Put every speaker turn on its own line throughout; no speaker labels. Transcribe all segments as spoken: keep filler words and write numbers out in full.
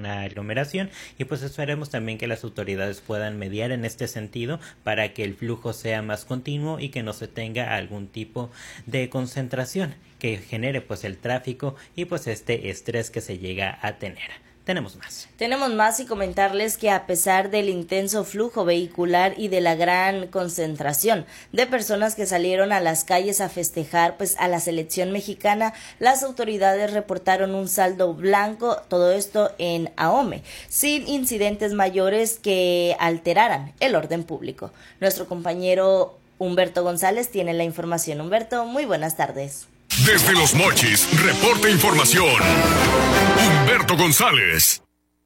una aglomeración, y pues esperemos también que las autoridades puedan mediar en este sentido para que el flujo sea más continuo y que no se tenga algún tipo de concentración que genere pues el tráfico y pues este estrés que se llega a tener. Tenemos más.
Tenemos más y comentarles que a pesar del intenso flujo vehicular y de la gran concentración de personas que salieron a las calles a festejar pues a la selección mexicana, las autoridades reportaron un saldo blanco, todo esto en Ahome, sin incidentes mayores que alteraran el orden público. Nuestro compañero Humberto González tiene la información. Humberto, muy buenas tardes.
Desde Los Mochis, reporta información Humberto González.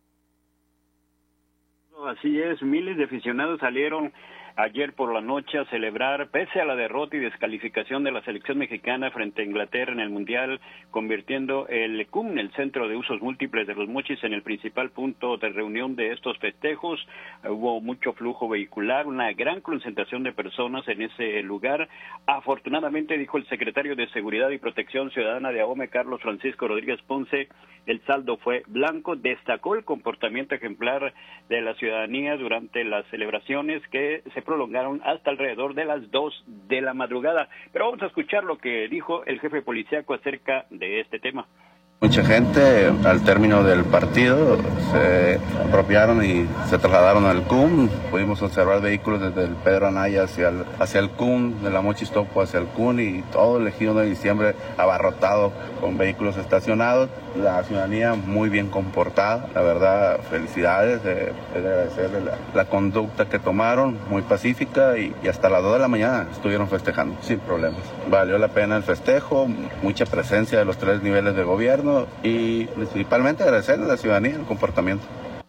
Así es, miles de aficionados salieron ayer por la noche a celebrar, pese a la derrota y descalificación de la selección mexicana frente a Inglaterra en el Mundial, convirtiendo el C U M, el Centro de Usos Múltiples de Los Mochis, en el principal punto de reunión de estos festejos. Hubo mucho flujo vehicular, una gran concentración de personas en ese lugar. Afortunadamente, dijo el secretario de Seguridad y Protección Ciudadana de Ahome, Carlos Francisco Rodríguez Ponce, el saldo fue blanco. Destacó el comportamiento ejemplar de la ciudadanía durante las celebraciones que se prolongaron hasta alrededor de las dos de la madrugada. Pero vamos a escuchar lo que dijo el jefe policíaco acerca de este tema.
Mucha gente al término del partido se apropiaron y se trasladaron al C U M. Pudimos observar vehículos desde el Pedro Anaya hacia el, hacia el C U M, de la Mochis Topo hacia el C U M, y todo el ejido de diciembre abarrotado con vehículos estacionados. La ciudadanía muy bien comportada, la verdad, felicidades, de, de agradecerle la, la conducta que tomaron, muy pacífica, y, y hasta las dos de la mañana estuvieron festejando sin problemas. Valió la pena el festejo, mucha presencia de los tres niveles de gobierno, y principalmente agradecerle a la ciudadanía el comportamiento.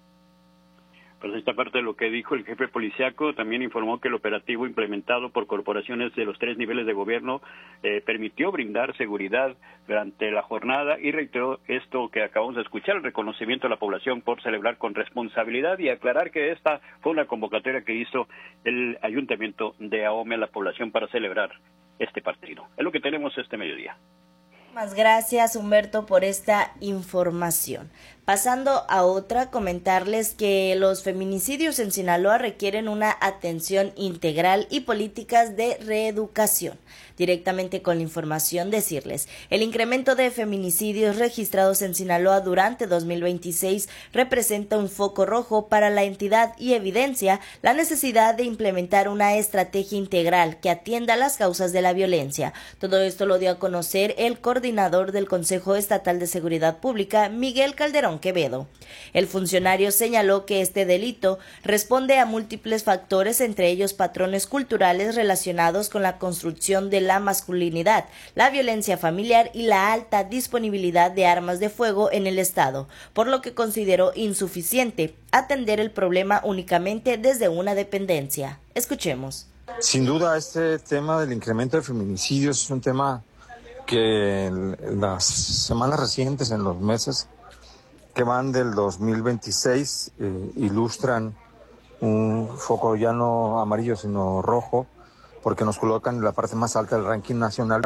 Pues esta parte de lo que dijo el jefe policiaco. También informó que el operativo implementado por corporaciones de los tres niveles de gobierno eh, permitió brindar seguridad durante la jornada, y reiteró esto que acabamos de escuchar, el reconocimiento a la población por celebrar con responsabilidad, y aclarar que esta fue una convocatoria que hizo el Ayuntamiento de Ahome a la población para celebrar este partido. Es lo que tenemos este mediodía.
Muchas gracias, Humberto, por esta información. Pasando a otra, comentarles que los feminicidios en Sinaloa requieren una atención integral y políticas de reeducación. Directamente con la información, decirles, el incremento de feminicidios registrados en Sinaloa durante dos mil veintiséis representa un foco rojo para la entidad y evidencia la necesidad de implementar una estrategia integral que atienda las causas de la violencia. Todo esto lo dio a conocer el coordinador del Consejo Estatal de Seguridad Pública, Miguel Calderón Quevedo. El funcionario señaló que este delito responde a múltiples factores, entre ellos patrones culturales relacionados con la construcción de la masculinidad, la violencia familiar y la alta disponibilidad de armas de fuego en el Estado, por lo que consideró insuficiente atender el problema únicamente desde una dependencia. Escuchemos.
Sin duda, este tema del incremento de feminicidios es un tema que en las semanas recientes, en los meses que van del dos mil veintiséis, eh, ilustran un foco ya no amarillo sino rojo, porque nos colocan en la parte más alta del ranking nacional.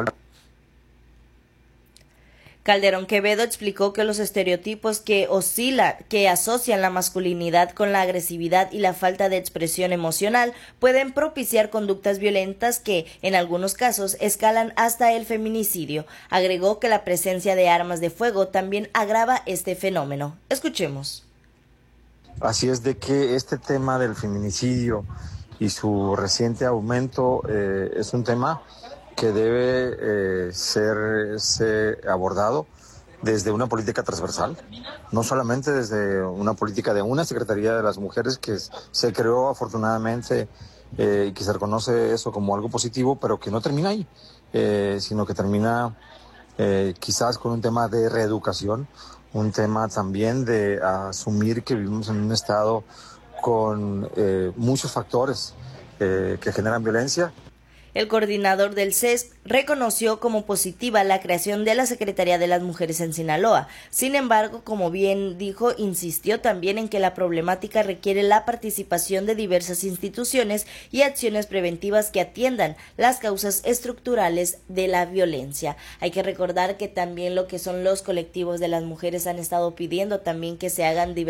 Calderón Quevedo explicó que los estereotipos que oscilan, que asocian la masculinidad con la agresividad y la falta de expresión emocional pueden propiciar conductas violentas que, en algunos casos, escalan hasta el feminicidio. Agregó que la presencia de armas de fuego también agrava este fenómeno. Escuchemos.
Así es de que este tema del feminicidio y su reciente aumento eh, es un tema que debe eh, ser, ser abordado desde una política transversal, no solamente desde una política de una Secretaría de las Mujeres que se creó afortunadamente eh, y que se reconoce eso como algo positivo, pero que no termina ahí, eh, sino que termina eh, quizás con un tema de reeducación, un tema también de asumir que vivimos en un estado con eh, muchos factores eh, que generan violencia.
El coordinador del C E S reconoció como positiva la creación de la Secretaría de las Mujeres en Sinaloa. Sin embargo, como bien dijo, insistió también en que la problemática requiere la participación de diversas instituciones y acciones preventivas que atiendan las causas estructurales de la violencia. Hay que recordar que también lo que son los colectivos de las mujeres han estado pidiendo también que se hagan diversas